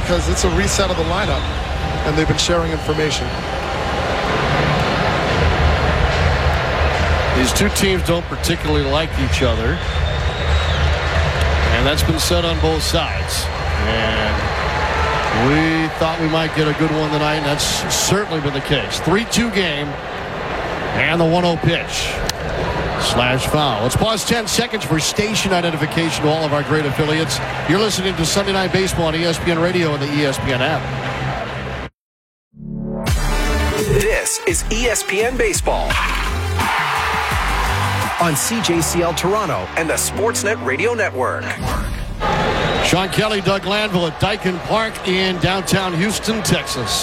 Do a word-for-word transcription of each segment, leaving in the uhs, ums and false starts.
because it's a reset of the lineup, and they've been sharing information. These two teams don't particularly like each other, and that's been said on both sides. And we thought we might get a good one tonight, and that's certainly been the case. three two game, and the one oh pitch. Slash foul. Let's pause ten seconds for station identification to all of our great affiliates. You're listening to Sunday Night Baseball on E S P N Radio and the E S P N app. This is E S P N Baseball on C J C L Toronto and the Sportsnet Radio Network. Sean Kelly, Doug Glanville at Daikin Park in downtown Houston, Texas.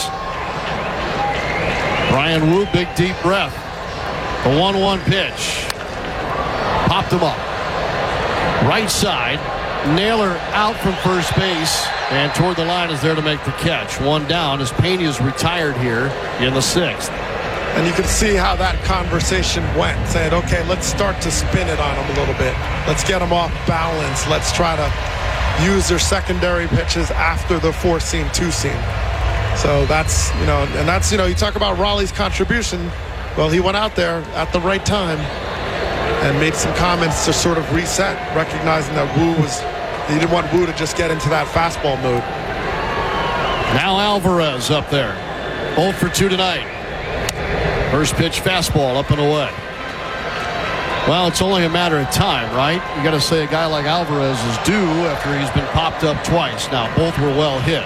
Brian Wu, big deep breath. The one one pitch. Popped him up. Right side. Naylor out from first base and toward the line is there to make the catch. One down as Pena's retired here in the sixth. And you can see how that conversation went, saying, okay, let's start to spin it on them a little bit. Let's get them off balance. Let's try to use their secondary pitches after the four-seam, two-seam. So that's, you know, and that's, you know, you talk about Raleigh's contribution. Well, he went out there at the right time and made some comments to sort of reset, recognizing that Wu was, he didn't want Wu to just get into that fastball mode. Now Alvarez up there. oh for two tonight. First pitch fastball up and away. Well, it's only a matter of time, right? You got to say a guy like Alvarez is due after he's been popped up twice. Now, both were well hit.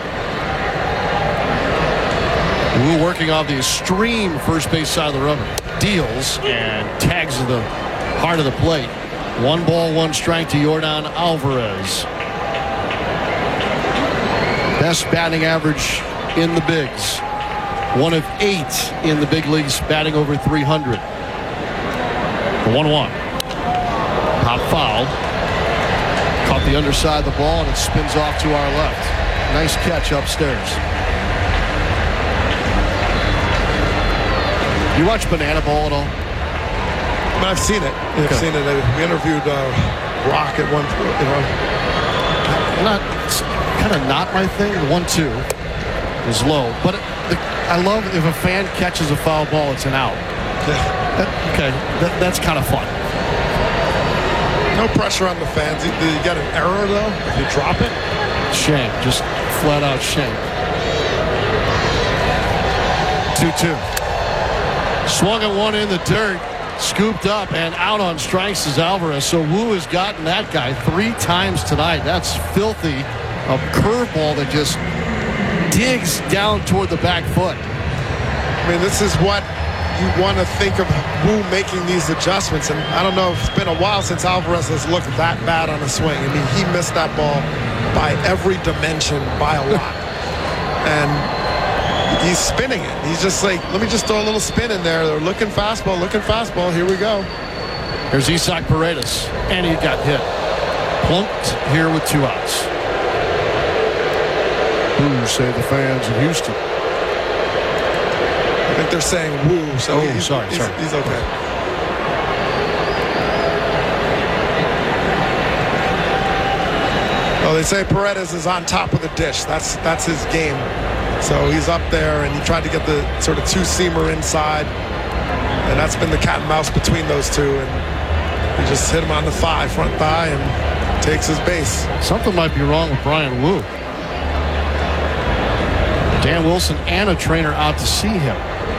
Wu working off the extreme first base side of the rubber. Deals and tags to the heart of the plate. One ball, one strike to Yordan Alvarez. Best batting average in the bigs. One of eight in the big leagues batting over three hundred. The one one. Pop foul. Caught the underside of the ball and it spins off to our left. Nice catch upstairs. You watch Banana Ball at all? I mean, I've seen it. Okay. I've seen it. We interviewed uh, Rock at one point, you know. Not, it's kind of not my thing. The one two is low. But it, the, I love if a fan catches a foul ball, it's an out. Yeah. That, okay, that, that's kind of fun. No pressure on the fans. Did you get an error, though? If you drop it? Shame. Just flat out shame. two two. Swung at one in the dirt. Scooped up and out on strikes is Alvarez. So Wu has gotten that guy three times tonight. That's filthy. A curveball that just digs down toward the back foot. I mean, this is what you want to think of Wu making these adjustments. And I don't know, it's been a while since Alvarez has looked that bad on a swing. I mean, he missed that ball by every dimension by a lot. And he's spinning it. He's just like, let me just throw a little spin in there. They're looking fastball, looking fastball. Here we go. Here's Isaac Paredes. And he got hit. Plunked here with two outs. Boo, say the fans in Houston. I think they're saying woo, so oh, he's, sorry, he's, sorry. he's okay. Well, they say Paredes is on top of the dish. That's that's his game. So he's up there, and he tried to get the sort of two-seamer inside, and that's been the cat and mouse between those two. And he just hit him on the thigh, front thigh, and takes his base. Something might be wrong with Brian Wu. Dan Wilson and a trainer out to see him.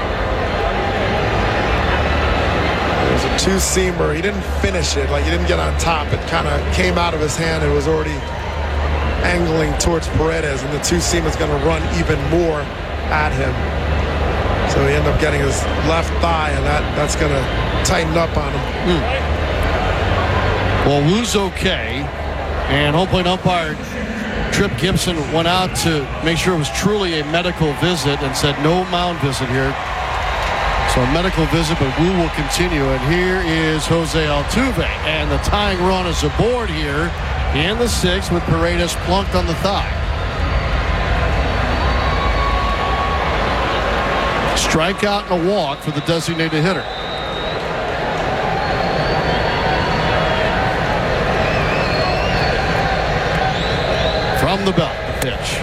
It was a two-seamer. He didn't finish it. Like, he didn't get on top. It kind of came out of his hand. It was already angling towards Paredes, and the two-seam is going to run even more at him. So he ended up getting his left thigh, and that, that's going to tighten up on him. Mm. Well, Wu's okay, and home plate umpire Trip Gibson went out to make sure it was truly a medical visit and said no mound visit here. So a medical visit, but Wu will continue. And here is Jose Altuve, and the tying run is aboard here in the sixth with Paredes plunked on the thigh. Strikeout and a walk for the designated hitter. From the belt, the pitch.